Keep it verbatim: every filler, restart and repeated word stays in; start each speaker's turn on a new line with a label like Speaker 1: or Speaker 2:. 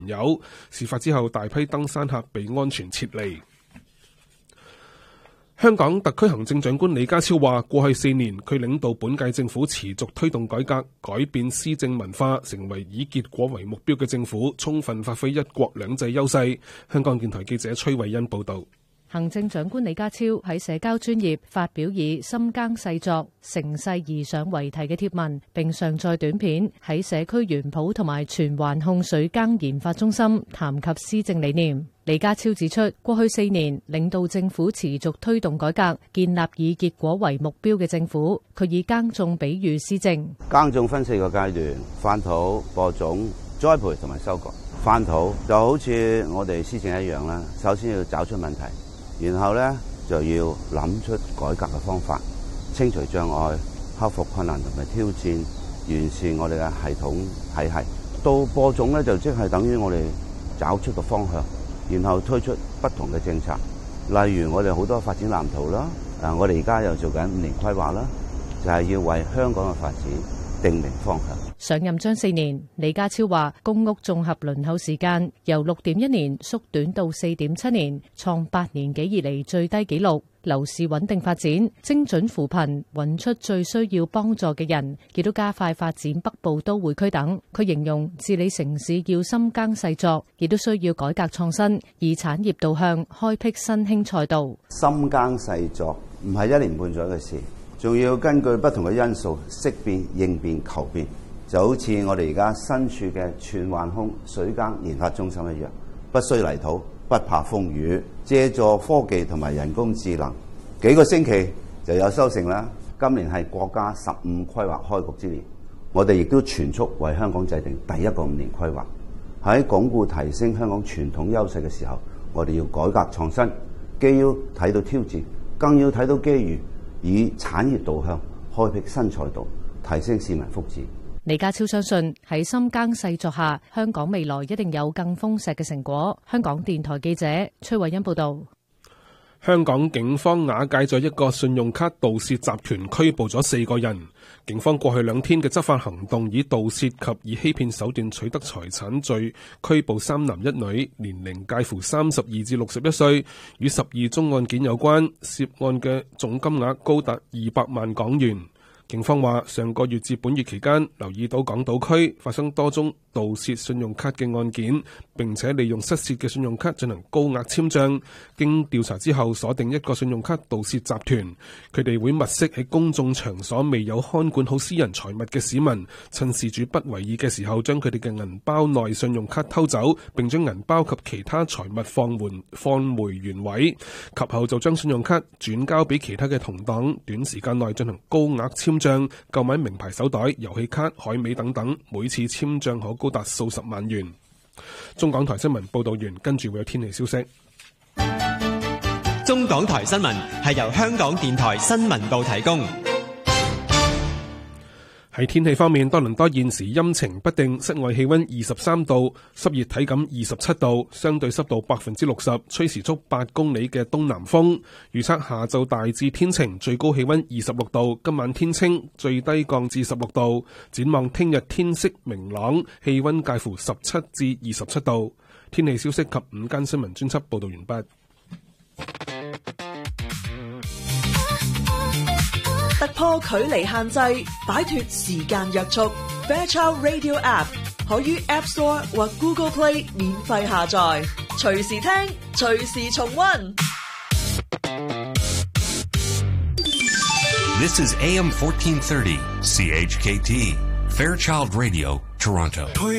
Speaker 1: 友。事發之後，大批登山客被安全撤離。香港特區行政長官李家超話，過去四年佢領導本屆政府持續推動改革，改變施政文化，成為以結果為目標嘅政府，充分發揮一國兩制優勢。香港電台記者崔慧欣報道。
Speaker 2: 行政長官李家超喺社交專頁發表以深耕細作、乘勢而上為題嘅貼文，並上載短片喺社區園圃同埋荃灣控水耕研發中心談及施政理念。李家超指出，過去四年領導政府持續推動改革，建立以結果為目標嘅政府。佢以耕種比喻施政。
Speaker 3: 耕種分四個階段：翻土、播種、栽培同埋收割。翻土就好似我哋施政一樣啦，首先要找出問題。然後咧就要諗出改革嘅方法，清除障礙，克服困難同埋挑戰，完善我哋嘅系統體系。到播種咧就即係等於我哋找出個方向，然後推出不同嘅政策。例如我哋好多發展藍圖啦，啊我哋而家又做緊五年規劃啦，就係要為香港嘅發展定明方向。
Speaker 2: 上任將四年，李家超話公屋綜合輪候時間由六點一年縮短到四點七年，創八年幾以嚟最低紀錄。樓市穩定發展，精準扶貧，揾出最需要幫助嘅人，亦都加快發展北部都會區等。佢形容治理城市要深耕細作，亦都需要改革創新，以產業導向開闢新興賽道。
Speaker 3: 深耕細作唔係一年半載嘅事，仲要根據不同嘅因素識變、應變、求變。就好似我哋而家身處嘅荃灣控水耕研發中心一樣，不需泥土，不怕風雨，借助科技同埋人工智能，幾個星期就有收成啦。今年係國家十五規劃開局之年，我哋亦都全速為香港制定第一個五年規劃。喺鞏固提升香港傳統優勢嘅時候，我哋要改革創新，既要睇到挑戰，更要睇到機遇，以產業導向開闢新賽道，提升市民福祉。
Speaker 2: 李家超相信喺深耕細作下，香港未來一定有更豐碩嘅成果。香港電台記者崔慧欣報道。
Speaker 1: 香港警方瓦解咗一個信用卡盜竊集團，拘捕咗四個人。警方過去兩天嘅執法行動，以盜竊及以欺騙手段取得財產罪，拘捕三男一女，年齡介乎三十二至六十一歲，與十二宗案件有關，涉案嘅總金額高達二百萬港元。警方話，上個月至本月期間，留意到港島區發生多宗盜竊信用卡嘅案件，並且利用失竊嘅信用卡進行高額簽賬。經調查之後，鎖定一個信用卡盜竊集團，佢哋會物色喺公眾場所未有看管好私人財物嘅市民，趁事主不為意嘅時候，將佢哋嘅銀包內信用卡偷走，並將銀包及其他財物放回放回原位，及後就將信用卡轉交俾其他嘅同黨，短時間內進行高額簽賬，購買名牌手袋、遊戲卡、海味等等，每次簽賬可高達數十萬元。中港台新聞報道完，跟住會有天氣消息。
Speaker 4: 中港台新聞係由香港電台新聞部提供。
Speaker 1: 喺天氣方面，多倫多現時陰晴不定，室外氣溫二十三度，濕熱體感二十七度，相對濕度百分之六十，吹時速八公里嘅東南風。預測下晝大致天晴，最高氣溫二十六度，今晚天清，最低降至十六度。展望聽日天色明朗，氣溫介乎十七至二十七度。天氣消息及午間新聞專輯報道完畢。
Speaker 5: 突破距離限制，擺脫時間約束。Fairchild Radio App 可於 App Store 或 Google Play 免費下載，隨時聽，隨時重溫。
Speaker 6: This is A M fourteen thirty C H K T Fairchild Radio Toronto。